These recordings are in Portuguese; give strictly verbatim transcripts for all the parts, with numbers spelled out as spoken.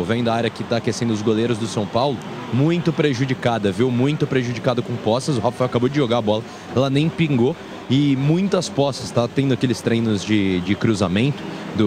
vendo a área que está aquecendo os goleiros do São Paulo, muito prejudicada, viu? Muito prejudicada com poças. O Rafael acabou de jogar a bola, ela nem pingou. E muitas poças, tá tendo aqueles treinos de, de cruzamento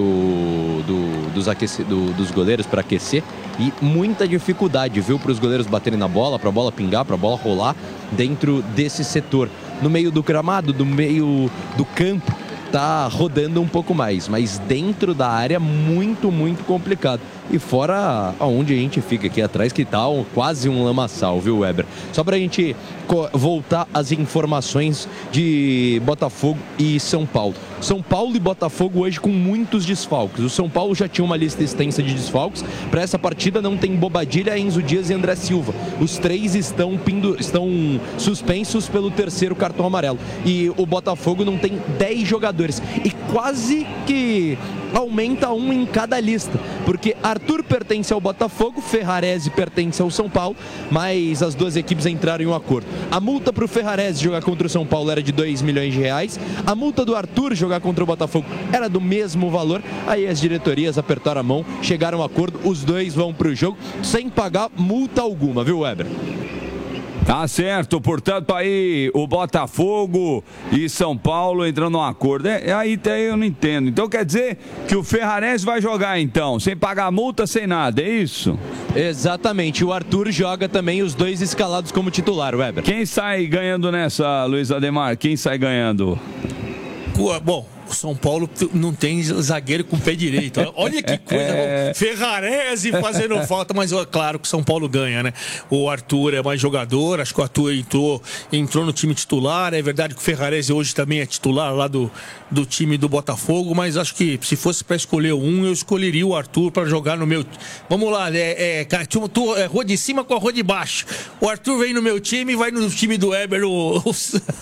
do, do, dos, aqueci, do, dos goleiros para aquecer. E muita dificuldade, viu? Para os goleiros baterem na bola, para a bola pingar, para a bola rolar dentro desse setor. No meio do gramado, no meio do campo, tá rodando um pouco mais, mas dentro da área muito, muito complicado. E fora aonde a gente fica aqui atrás, que tá um, quase um lamaçal, viu, Weber? Só pra gente voltar às informações de Botafogo e São Paulo. São Paulo e Botafogo hoje com muitos desfalques. O São Paulo já tinha uma lista extensa de desfalques. Para essa partida não tem Bobadilha, Enzo Dias e André Silva. Os três estão, pindu... estão suspensos pelo terceiro cartão amarelo. E o Botafogo não tem dez jogadores. E quase que aumenta um em cada lista. Porque Arthur pertence ao Botafogo, Ferrarese pertence ao São Paulo, mas as duas equipes entraram em um acordo. A multa para o Ferrarese jogar contra o São Paulo era de dois milhões de reais. A multa do Arthur jogar contra o Botafogo era do mesmo valor. Aí as diretorias apertaram a mão, chegaram a um acordo, os dois vão para o jogo sem pagar multa alguma, viu, Weber? Tá certo, portanto aí o Botafogo e São Paulo entrando num acordo. É, aí até eu não entendo. Então quer dizer que o Ferrarese vai jogar então, sem pagar multa, sem nada, é isso? Exatamente, o Arthur joga também, os dois escalados como titular, Weber. Quem sai ganhando nessa, Luiz Ademar? Quem sai ganhando? Bom, o São Paulo não tem zagueiro com pé direito. Olha que coisa. É... Ferrarese fazendo falta, mas é claro que o São Paulo ganha, né? O Arthur é mais jogador, acho que o Arthur entrou, entrou no time titular. É verdade que o Ferrarese hoje também é titular lá do, do time do Botafogo, mas acho que se fosse para escolher um, eu escolheria o Arthur para jogar no meu. Vamos lá, é, é, tu, tu, é rua de cima com a rua de baixo. O Arthur vem no meu time e vai no time do Weber. O, o,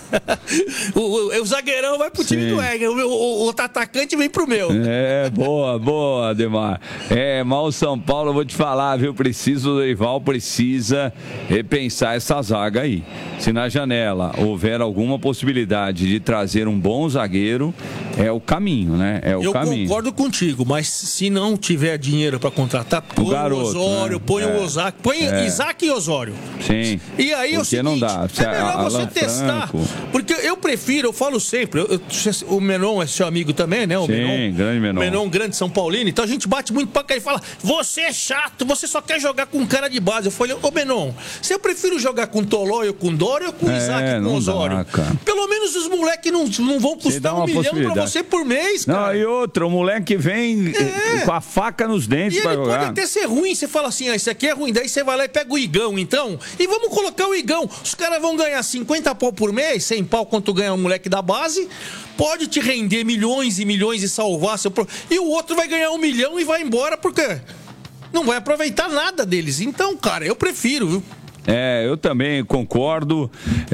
o, o, o zagueirão vai pro time Sim. do Weber. O, o outro atacante vem pro meu. É, boa, boa, Ademar. É, mas o São Paulo, eu vou te falar, viu? Precisa, o Dorival precisa repensar essa zaga aí. Se na janela houver alguma possibilidade de trazer um bom zagueiro, é o caminho, né? É o eu caminho. concordo contigo, mas se não tiver dinheiro para contratar, põe o, garoto, o Osório, né? põe é. o Osório, põe é. Isaac e Osório. Sim. E aí é o seguinte, não dá. é melhor você Alan testar. Franco. Porque eu prefiro, eu falo sempre, eu, eu, o Menon é seu amigo também, né? O Sim, Menon, grande Menon. Menon, grande São Paulino. Então a gente bate muito pra cá e fala, você é chato, você só quer jogar com cara de base. Eu falei, ô Menon, se eu prefiro jogar com Tolói ou com Dória ou com é, Isaac com Osório? Dá, pelo menos os moleques não, não vão custar um milhão pra você por mês, cara. Não, e outra, o moleque vem é. com a faca nos dentes e pra ele jogar. Pode até ser ruim, você fala assim, ah, isso aqui é ruim, daí você vai lá e pega o Igão, então, e vamos colocar o Igão. Os caras vão ganhar cinquenta pau por mês, cem pau quanto ganha um moleque da base, pode te render milhões e milhões e salvar seu... E o outro vai ganhar um milhão e vai embora, porque não vai aproveitar nada deles. Então, cara, eu prefiro, viu? É, eu também concordo.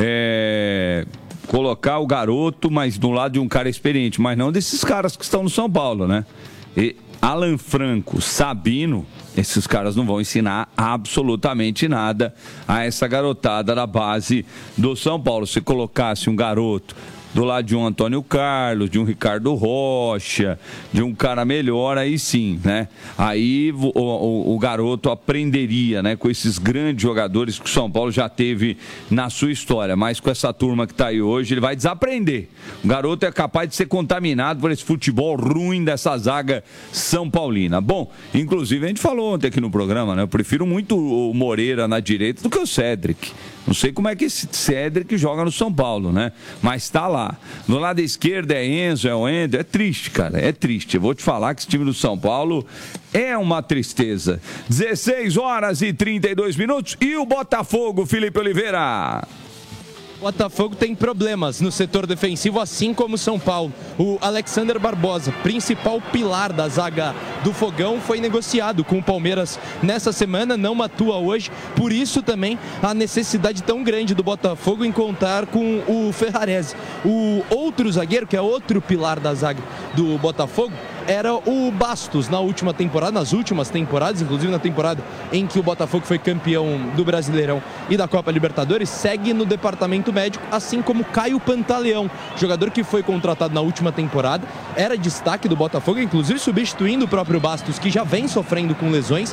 É... Colocar o garoto, mas do lado de um cara experiente, mas não desses caras que estão no São Paulo, né? E Alan Franco, Sabino, esses caras não vão ensinar absolutamente nada a essa garotada da base do São Paulo. Se colocasse um garoto do lado de um Antônio Carlos, de um Ricardo Rocha, de um cara melhor, aí sim, né? Aí o, o, o garoto aprenderia, né? Com esses grandes jogadores que o São Paulo já teve na sua história. Mas com essa turma que tá aí hoje, ele vai desaprender. O garoto é capaz de ser contaminado por esse futebol ruim dessa zaga São Paulina. Bom, inclusive a gente falou ontem aqui no programa, né? Eu prefiro muito o Moreira na direita do que o Cédric. Não sei como é que esse Cédric joga no São Paulo, né? Mas tá lá. No lado esquerdo é Enzo, é o Ender. É triste, cara. É triste. Eu vou te falar que esse time do São Paulo é uma tristeza. dezesseis horas e trinta e dois minutos. E o Botafogo, Felipe Oliveira? Botafogo tem problemas no setor defensivo, assim como o São Paulo. O Alexander Barbosa, principal pilar da zaga do Fogão, foi negociado com o Palmeiras nessa semana, não atua hoje. Por isso também a necessidade tão grande do Botafogo em contar com o Ferrarese. O outro zagueiro, que é outro pilar da zaga do Botafogo, era o Bastos na última temporada, nas últimas temporadas, inclusive na temporada em que o Botafogo foi campeão do Brasileirão e da Copa Libertadores, segue no departamento médico, assim como Caio Pantaleão, jogador que foi contratado na última temporada, era destaque do Botafogo, inclusive substituindo o próprio Bastos, que já vem sofrendo com lesões,